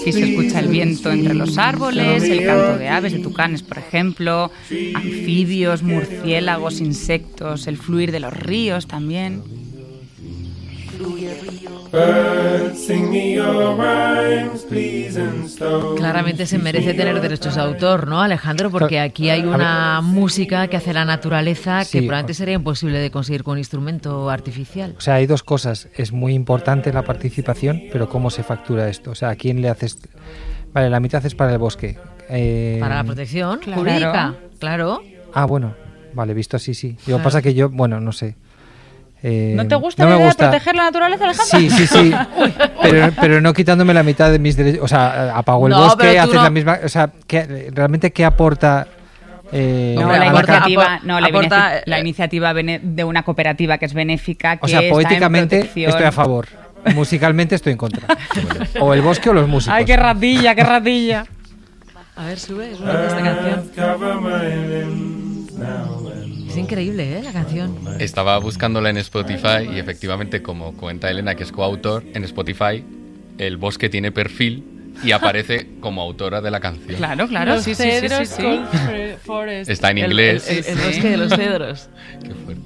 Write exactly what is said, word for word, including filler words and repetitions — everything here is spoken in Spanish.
Aquí se escucha el viento entre los árboles, el canto de aves, de tucanes, por ejemplo, anfibios, murciélagos, insectos, el fluir de los ríos también. Claramente se merece tener derechos de autor, ¿no, Alejandro? Porque aquí hay una música que hace la naturaleza que Sí, probablemente sería imposible de conseguir con un instrumento artificial. O sea, hay dos cosas. Es muy importante la participación, pero ¿cómo se factura esto? O sea, ¿a quién le haces...? Vale, la mitad es para el bosque. Eh... Para la protección claro. jurídica, claro. Ah, bueno. Vale, visto así, sí. Lo que Claro. pasa que yo, bueno, no sé. Eh, ¿No te gusta no la me idea gusta. de proteger la naturaleza, Alejandro? Sí, sí, sí. pero, pero no quitándome la mitad de mis derechos. O sea, apago el No, bosque, pero tú haces no- la misma... O sea, ¿qué, realmente qué aporta... Eh, No, Hombre, la aporta- iniciativa, apor- no, la, aporta, benefi- la eh, iniciativa bene- de una cooperativa que es benéfica, que O sea, está en poéticamente protección. estoy a favor. Musicalmente estoy en contra. O el bosque o los músicos. ¡Ay, qué ratilla, qué ratilla! A ver, sube, sube esta canción. Es increíble, ¿eh? La canción. Estaba buscándola en Spotify y efectivamente, como cuenta Elena, que es coautor, en Spotify el bosque tiene perfil y aparece como autora de la canción. Claro, claro, Los sí, sí, sí, sí, cedros sí. con fre- forest. Está en El- inglés. El, el- el Sí, bosque sí. de los cedros. Qué fuerte.